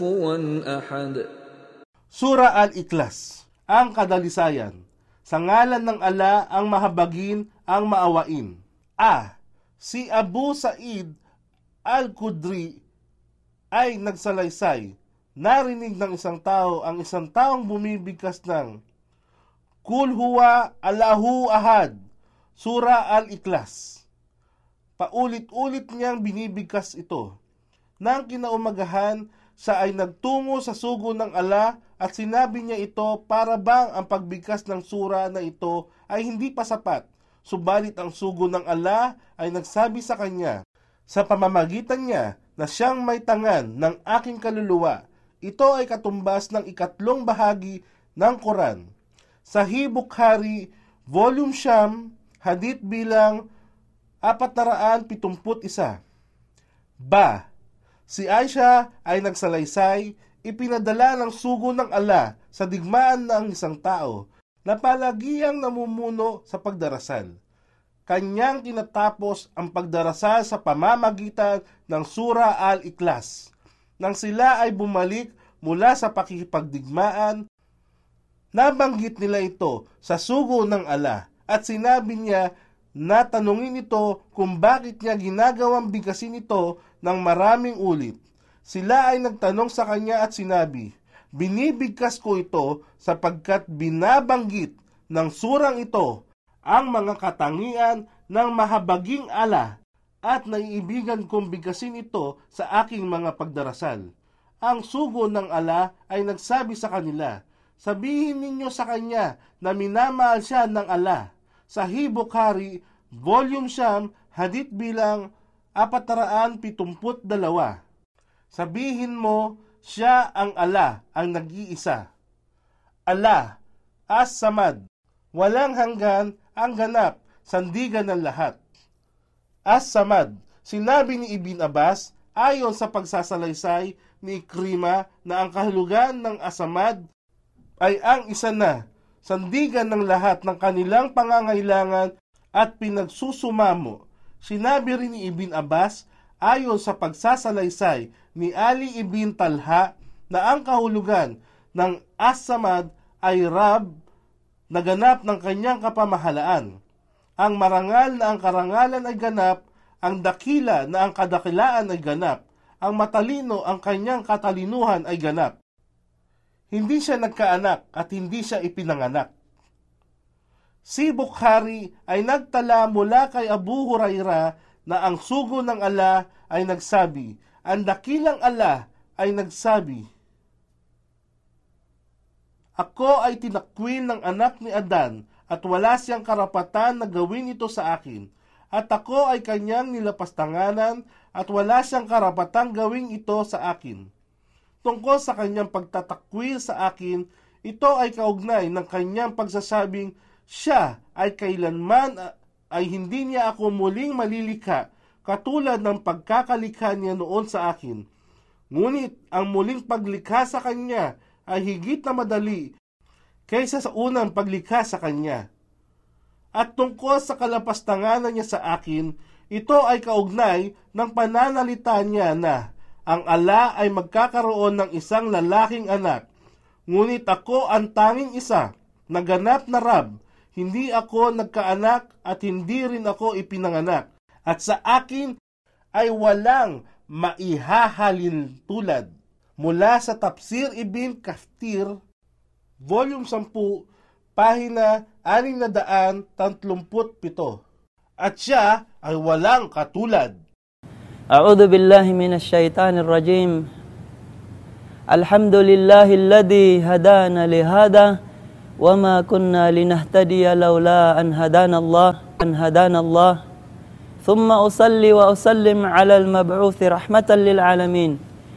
أحد. Sura Al-Ikhlas, ang kadalisayan. Sa ngalan ng ala ang mahabagin, ang maawain. Si Abu Sa'id Al-Khudri ay nagsalaysay. Narinig ng isang tao ang isang taong bumibigkas ng Kul huwa Allahu ahad, Sura Al-Ikhlas. Paulit-ulit niyang binibigkas ito. Nang kinaumagahan, siya ay nagtungo sa sugo ng ala at sinabi niya ito para bang ang pagbigkas ng sura na ito ay hindi pa sapat. Subalit ang sugo ng ala ay nagsabi sa kanya, sa pamamagitan niya na siyang may tangan ng aking kaluluwa, ito ay katumbas ng 3 bahagi ng Quran. Sahih Bukhari, Volume Siyam, Hadith bilang 471. Si Aisha ay nagsalaysay, ipinadala ng sugo ng ala sa digmaan ng isang tao na palagiang namumuno sa pagdarasal. Kanyang tinatapos ang pagdarasal sa pamamagitan ng Sura Al-Ikhlas. Nang sila ay bumalik mula sa pakikipagdigmaan, nabanggit nila ito sa sugo ng ala at sinabi niya na tanungin ito kung bakit niya ginagawang bigkasin ito ng maraming ulit. Sila ay nagtanong sa kanya at sinabi, binibigkas ko ito sapagkat binabanggit ng surang ito ang mga katangian ng mahabaging ala at naiibigan kong bigkasin ito sa aking mga pagdarasal. Ang sugo ng ala ay nagsabi sa kanila, sabihin ninyo sa kanya na minamahal siya ng ala. Sahih Bukhari, Volume Siyam, Hadith bilang 472. Sabihin mo, siya ang ala, ang nag-iisa. Allah, As-Samad, walang hanggan, ang ganap, sandigan ng lahat. As-Samad, sinabi ni Ibn Abbas, ayon sa pagsasalaysay ni Ikrima na ang kahulugan ng As-Samad ay ang isa na, sandigan ng lahat ng kanilang pangangailangan at pinagsusumamo. Sinabi rin ni Ibn Abbas, ayon sa pagsasalaysay ni Ali ibn Talha, na ang kahulugan ng As-Samad ay Rab, na ganap ng kanyang kapamahalaan. Ang marangal na ang karangalan ay ganap, ang dakila na ang kadakilaan ay ganap, ang matalino ang kanyang katalinuhan ay ganap. Hindi siya nagkaanak at hindi siya ipinanganak. Si Bukhari ay nagtala mula kay Abu Huraira na ang sugo ng ala ay nagsabi, ang dakilang ala ay nagsabi, ako ay tinakwil ng anak ni Adan at wala siyang karapatan na gawin ito sa akin, at ako ay kanyang nilapastanganan at wala siyang karapatang gawin ito sa akin. Tungkol sa kanyang pagtatakwil sa akin, ito ay kaugnay ng kanyang pagsasabing siya ay kailanman ay hindi niya ako muling malilikha katulad ng pagkakalikha niya noon sa akin. Ngunit ang muling paglikha sa kanya ay higit na madali kaysa sa unang paglikha sa kanya. At tungkol sa kalapastanganan niya sa akin, ito ay kaugnay ng pananalita niya na ang ala ay magkakaroon ng isang lalaking anak. Ngunit ako ang tanging isa, na ganap na Rab, hindi ako nagkaanak at hindi rin ako ipinanganak. At sa akin ay walang maihahalin tulad. Mula sa Tafsir Ibn Kathir, Volume 10, Pahina 637. At siya ay walang katulad. A'udhu billahi minash shaitanir rajim. Alhamdulillahilladzi hadana lihada wa ma kunna linahtadiya laula an hadana Allah. Thumma usalli wa usallim ala al-mab'uthi rahmatan lil alamin.